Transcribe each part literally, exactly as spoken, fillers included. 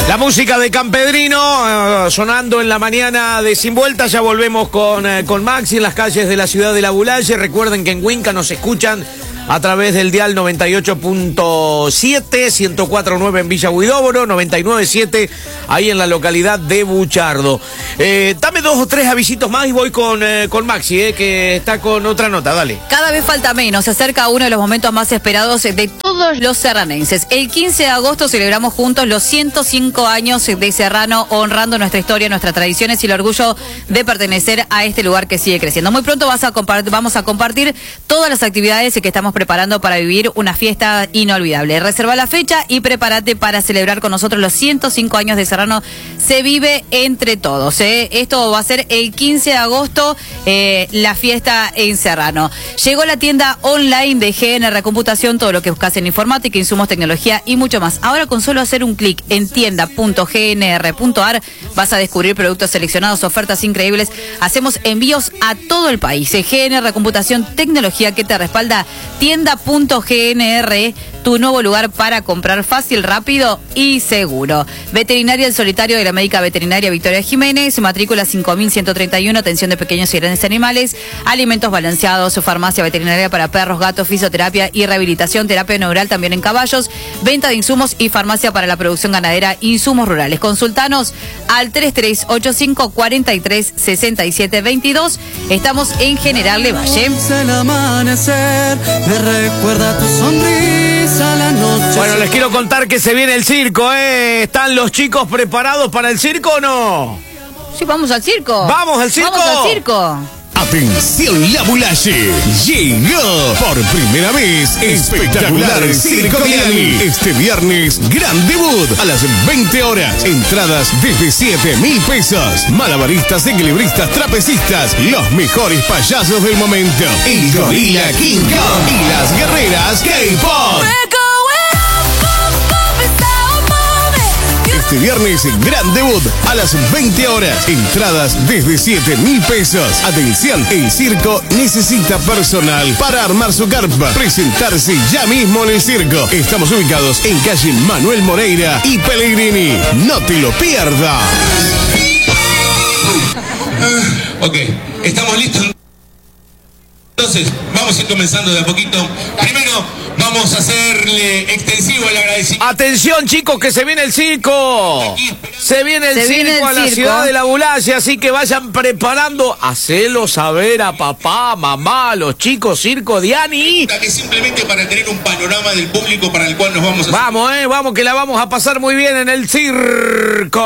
La música de Campedrino, uh, sonando en la mañana de Sin Vuelta. Ya volvemos con, uh, con Maxi en las calles de la ciudad de La Bulaye. Recuerden que en Winca nos escuchan a través del dial noventa y ocho punto siete, ciento cuatro punto nueve en Villa Huidobro, noventa y nueve punto siete ahí en la localidad de Buchardo. Eh, dame dos o tres avisitos más y voy con, eh, con Maxi, eh, que está con otra nota, dale. Cada vez falta menos, se acerca uno de los momentos más esperados de todos los serranenses. El quince de agosto celebramos juntos los ciento cinco años de Serrano, honrando nuestra historia, nuestras tradiciones y el orgullo de pertenecer a este lugar que sigue creciendo. Muy pronto vas a vamos a compartir todas las actividades que estamos preparando para vivir una fiesta inolvidable. Reserva la fecha y prepárate para celebrar con nosotros los ciento cinco años de Serrano. Se vive entre todos, ¿eh? Esto va a ser el quince de agosto, eh, la fiesta en Serrano. Llegó la tienda online de G N R Computación, todo lo que buscas en informática, insumos, tecnología y mucho más. Ahora con solo hacer un clic en tienda punto g n r punto a r vas a descubrir productos seleccionados, ofertas increíbles. Hacemos envíos a todo el país. G N R Computación, tecnología que te respalda. Tienda punto g n r, tu nuevo lugar para comprar fácil, rápido y seguro. Veterinaria El Solitario de la Médica Veterinaria Victoria Jiménez, matrícula cinco mil ciento treinta y uno, atención de pequeños y grandes animales, alimentos balanceados, farmacia veterinaria para perros, gatos, fisioterapia y rehabilitación, terapia neural también en caballos, venta de insumos y farmacia para la producción ganadera, insumos rurales. Consultanos al tres tres ocho cinco, cuatro tres, seis siete dos dos. Estamos en General Levalle. Me recuerda tu sonrisa la noche. Bueno, les quiero contar que se viene el circo, ¿eh? ¿Están los chicos preparados para el circo o no? Sí, vamos al circo. ¿Vamos al circo? Vamos al circo. Atención, La Bulaye, llegó por primera vez Espectacular Circo Diani. Este viernes, gran debut a las veinte horas. Entradas desde siete mil pesos. Malabaristas, equilibristas, trapecistas, los mejores payasos del momento. El Gorila King Kong y las guerreras K-Pop. Este viernes, gran debut a las veinte horas. Entradas desde siete mil pesos. Atención, el circo necesita personal para armar su carpa. Presentarse ya mismo en el circo. Estamos ubicados en calle Manuel Moreira y Pellegrini. No te lo pierdas. Uh, ok, estamos listos. Entonces, vamos a ir comenzando de a poquito. Primero, vamos a hacerle extensivo el agradecimiento. Atención, chicos, que se viene el circo. Se viene el Se circo viene el a la circo. ciudad de La Bulaye, así que vayan preparando. Hacelo saber a papá, mamá, los chicos, Circo Diani. Que simplemente para tener un panorama del público para el cual nos vamos a... Vamos, eh, vamos, que la vamos a pasar muy bien en el circo.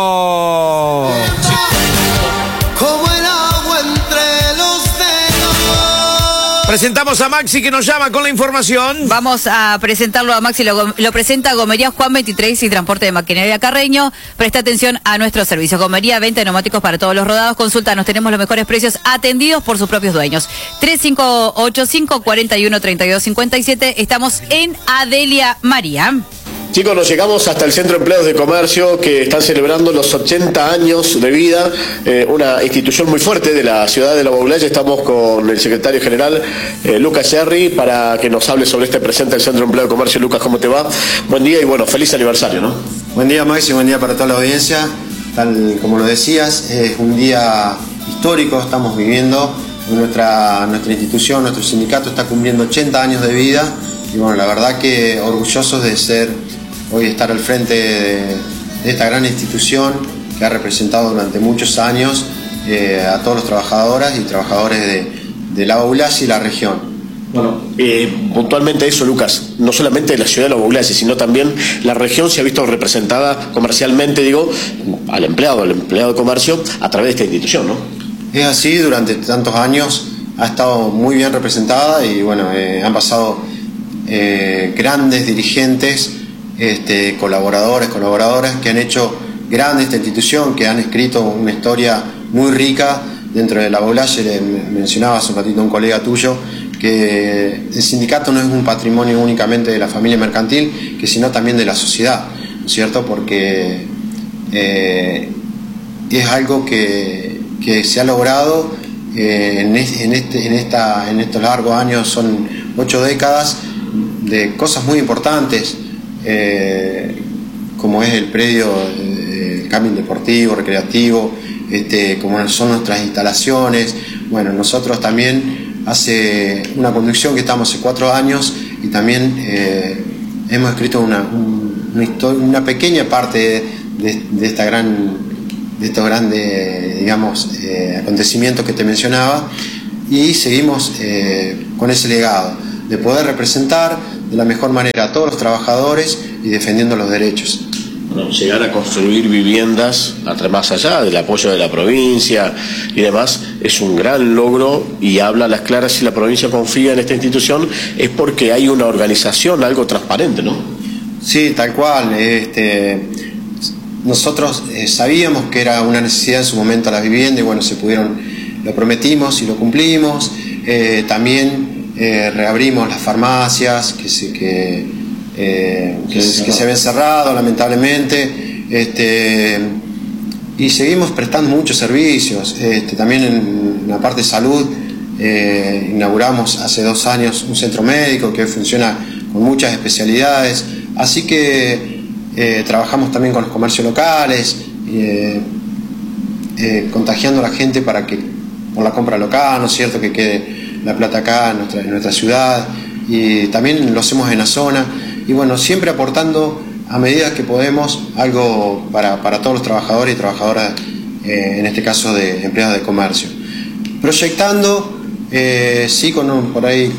Como el agua entre los dedos. Presentamos a Maxi que nos llama con la información. Vamos a presentarlo a Maxi, lo, lo presenta Gomería Juan veintitrés y Transporte de Maquinaria Carreño. Presta atención a nuestros servicios. Gomería, venta de neumáticos para todos los rodados. Consultanos, tenemos los mejores precios atendidos por sus propios dueños. tres cinco ocho cinco, cuatro uno, tres dos cinco siete. Estamos en Adelia María. Chicos, nos llegamos hasta el Centro de Empleados de Comercio, que están celebrando los ochenta años de vida, eh, una institución muy fuerte de la ciudad de La Bulaye. Estamos con el secretario general, eh, Lucas Sherry, para que nos hable sobre este presente del Centro de Empleados de Comercio. Lucas, ¿cómo te va? Buen día y bueno, feliz aniversario, ¿no? Buen día, Maxi, buen día para toda la audiencia. Tal como lo decías, es un día histórico, estamos viviendo. Nuestra, nuestra institución, nuestro sindicato está cumpliendo ochenta años de vida y bueno, la verdad que orgullosos de ser... hoy estar al frente de, de esta gran institución que ha representado durante muchos años eh, a todos los trabajadoras y trabajadores de, de La Bulaye y la región. Bueno, eh, puntualmente eso, Lucas, no solamente de la ciudad de La Bulaye, sino también la región se ha visto representada comercialmente, digo, al empleado, al empleado de comercio, a través de esta institución, ¿no? Es así, durante tantos años ha estado muy bien representada y bueno, eh, han pasado eh, grandes dirigentes, Este, colaboradores, colaboradoras que han hecho grande esta institución, que han escrito una historia muy rica dentro de La Bulaye. Le mencionaba hace un ratito un colega tuyo que el sindicato no es un patrimonio únicamente de la familia mercantil, que sino también de la sociedad, ¿no es cierto? Porque eh, es algo que, que se ha logrado eh, en, este, en, este, en, esta, en estos largos años, son ocho décadas de cosas muy importantes. Eh, como es el predio, eh, el camping deportivo, recreativo, este, como son nuestras instalaciones. Bueno, nosotros también hace una conducción que estamos hace cuatro años y también eh, hemos escrito una, un, una, historia, una pequeña parte de, de, esta gran, de estos grandes, digamos, eh, acontecimientos que te mencionaba, y seguimos eh, con ese legado de poder representar de la mejor manera a todos los trabajadores y defendiendo los derechos. Bueno, llegar a construir viviendas más allá del apoyo de la provincia y demás es un gran logro, y habla a las claras. Si la provincia confía en esta institución es porque hay una organización, algo transparente, ¿no? Sí, tal cual. Este, nosotros eh, sabíamos que era una necesidad en su momento la vivienda y bueno, se pudieron, lo prometimos y lo cumplimos. Eh, también eh, reabrimos las farmacias que se, que, eh, que, que se habían cerrado lamentablemente, este, y seguimos prestando muchos servicios. Este, también en la parte de salud eh, inauguramos hace dos años un centro médico que funciona con muchas especialidades, así que eh, trabajamos también con los comercios locales, eh, eh, contagiando a la gente para que por la compra local, ¿no es cierto?, que quede la plata acá en nuestra, en nuestra ciudad, y también lo hacemos en la zona, y bueno, siempre aportando a medida que podemos algo para, para todos los trabajadores y trabajadoras, eh, en este caso de empleados de comercio. Proyectando, eh, sí, con un, por ahí,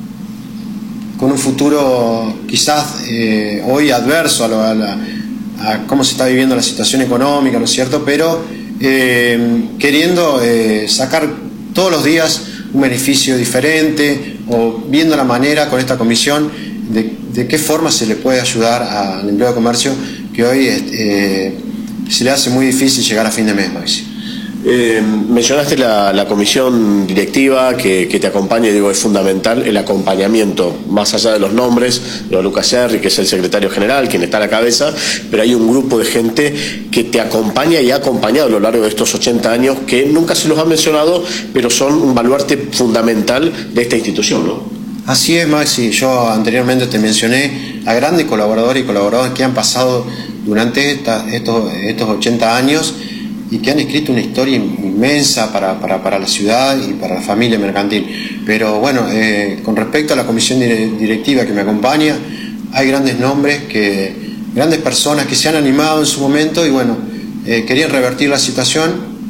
con un futuro quizás eh, hoy adverso a, lo, a, la, a cómo se está viviendo la situación económica, ¿no es cierto?, pero eh, queriendo eh, sacar todos los días un beneficio diferente, o viendo la manera con esta comisión de, de qué forma se le puede ayudar al empleado de comercio, que hoy eh, se le hace muy difícil llegar a fin de mes, Maxi. Eh, mencionaste la, la comisión directiva que, que te acompaña, y digo, es fundamental el acompañamiento, más allá de los nombres, de Lucas Serri, que es el secretario general, quien está a la cabeza, pero hay un grupo de gente que te acompaña y ha acompañado a lo largo de estos ochenta años, que nunca se los ha mencionado, pero son un baluarte fundamental de esta institución, ¿no? Así es, Maxi. Yo anteriormente te mencioné a grandes colaboradores y colaboradores que han pasado durante esta, estos, estos ochenta años y que han escrito una historia inmensa para, para, para la ciudad y para la familia mercantil. Pero bueno, eh, con respecto a la comisión directiva que me acompaña, hay grandes nombres, que, grandes personas que se han animado en su momento y bueno, eh, querían revertir la situación.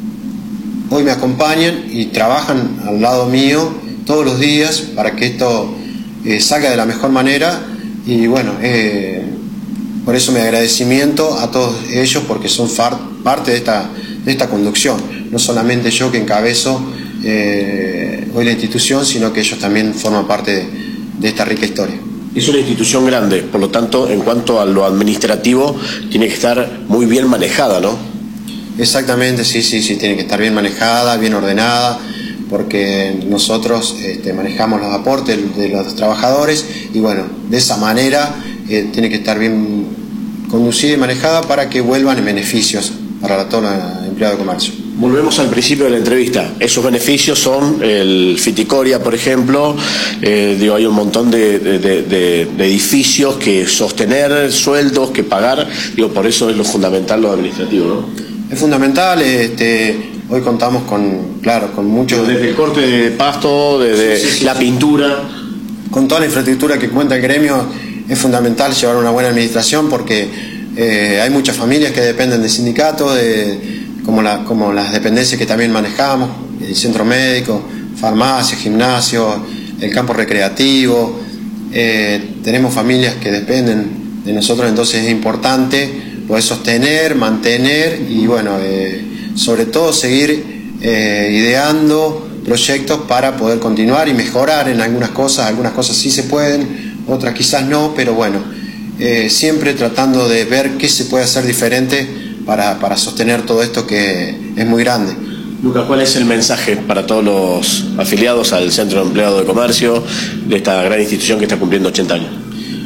Hoy me acompañan y trabajan al lado mío todos los días para que esto eh, salga de la mejor manera, y bueno, eh, por eso mi agradecimiento a todos ellos, porque son parte de esta, de esta conducción, no solamente yo que encabezo eh, hoy la institución, sino que ellos también forman parte de, de esta rica historia. Es una institución grande, por lo tanto, en cuanto a lo administrativo, tiene que estar muy bien manejada, ¿no? Exactamente, sí, sí, sí, tiene que estar bien manejada, bien ordenada, porque nosotros este, manejamos los aportes de los trabajadores y bueno, de esa manera eh, tiene que estar bien conducida y manejada para que vuelvan en beneficios para todos los empleados de comercio. Volvemos al principio de la entrevista. Esos beneficios son el Fiticoria, por ejemplo, eh, digo, hay un montón de, de, de, de edificios que sostener, sueldos que pagar, digo, por eso es lo fundamental lo administrativo, ¿no? Es fundamental, este, hoy contamos con, claro, con muchos... Desde el corte de pasto, desde sí, sí, sí, la pintura... Con toda la infraestructura que cuenta el gremio, es fundamental llevar una buena administración, porque eh, hay muchas familias que dependen del sindicato, de, como, la, como las dependencias que también manejamos, el centro médico, farmacia, gimnasio, el campo recreativo. Eh, tenemos familias que dependen de nosotros, entonces es importante poder sostener, mantener y bueno, eh, sobre todo seguir eh, ideando proyectos para poder continuar y mejorar en algunas cosas. Algunas cosas sí se pueden, otras quizás no, pero bueno, eh, siempre tratando de ver qué se puede hacer diferente para, para sostener todo esto que es muy grande. Lucas, ¿cuál es el mensaje para todos los afiliados al Centro de Empleados de Comercio de esta gran institución que está cumpliendo ochenta años?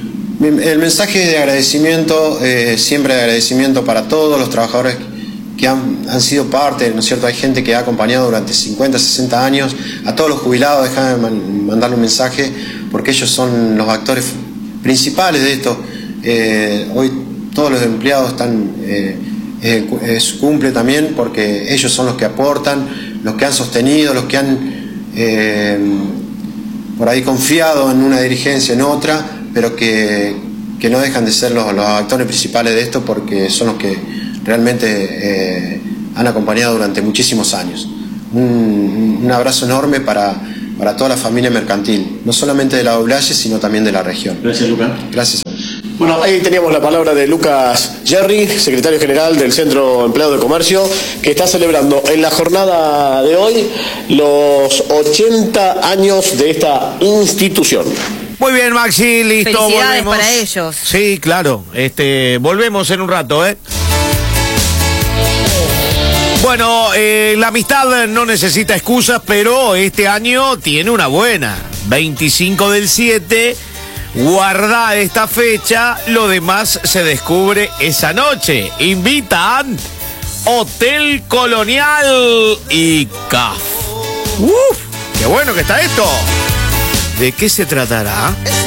El mensaje de agradecimiento, eh, siempre de agradecimiento para todos los trabajadores que han, han sido parte, ¿no es cierto? Hay gente que ha acompañado durante cincuenta, sesenta años, a todos los jubilados, déjame mandarle un mensaje, porque ellos son los actores principales de esto. Eh, hoy todos los empleados están, eh, eh, es, cumple también, porque ellos son los que aportan, los que han sostenido, los que han eh, por ahí confiado en una dirigencia, en otra, pero que, que no dejan de ser los, los actores principales de esto, porque son los que realmente eh, han acompañado durante muchísimos años. Un, un abrazo enorme para, para toda la familia mercantil, no solamente de la Baullalle, sino también de la región. Gracias, Lucas. Gracias. Bueno, ahí teníamos la palabra de Lucas Jerry, secretario general del Centro Empleado de Comercio, que está celebrando en la jornada de hoy los ochenta años de esta institución. Muy bien, Maxi, listo, Felicidades volvemos. para ellos. Sí, claro, este, volvemos en un rato, ¿eh? Bueno, eh, la amistad no necesita excusas, pero este año tiene una buena. veinticinco del siete, guarda esta fecha, lo demás se descubre esa noche. Invitan Hotel Colonial y C A F. ¡Uf! ¡Qué bueno que está esto! ¿De qué se tratará?